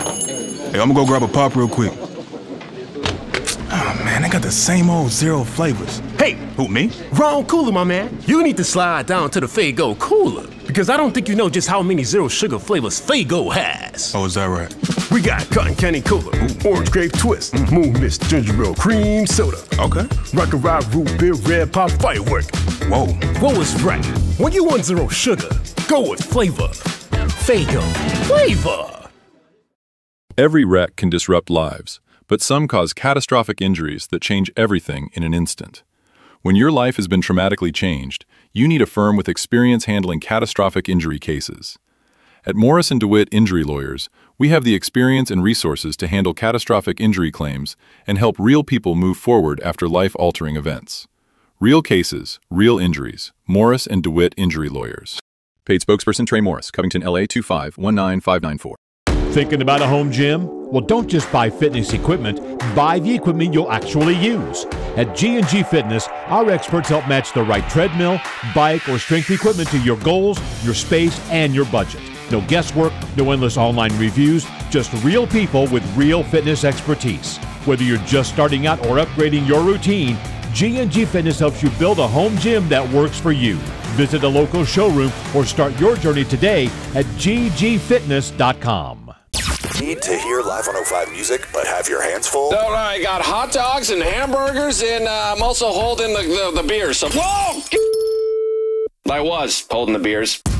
Hey, I'm gonna go grab a pop real quick. Oh, man, they got the same old zero flavors. Hey! Who, me? Wrong cooler, my man. You need to slide down to the Faygo cooler. Because I don't think you know just how many zero sugar flavors Faygo has. Oh, is that right? We got Cotton Candy Cola, Orange Grape Twist, Moon Mist Ginger Ale Cream Soda. Okay. Rocket Ride Root Beer Red Pop Firework. Whoa. What was right? When you want zero sugar, go with flavor. Faygo. Flavor! Every wreck can disrupt lives, but some cause catastrophic injuries that change everything in an instant. When your life has been traumatically changed, you need a firm with experience handling catastrophic injury cases. At Morris & DeWitt Injury Lawyers, we have the experience and resources to handle catastrophic injury claims and help real people move forward after life-altering events. Real cases, real injuries. Morris & DeWitt Injury Lawyers. Paid spokesperson Trey Morris, Covington, LA 2519594. Thinking about a home gym? Well, don't just buy fitness equipment, buy the equipment you'll actually use. At G&G Fitness, our experts help match the right treadmill, bike, or strength equipment to your goals, your space, and your budget. No guesswork, no endless online reviews, just real people with real fitness expertise. Whether you're just starting out or upgrading your routine, G&G Fitness helps you build a home gym that works for you. Visit a local showroom or start your journey today at ggfitness.com. Need to hear Live 105 music but have your hands full? No, I got hot dogs and hamburgers, and I'm also holding the beers. So, whoa! I was holding the beers.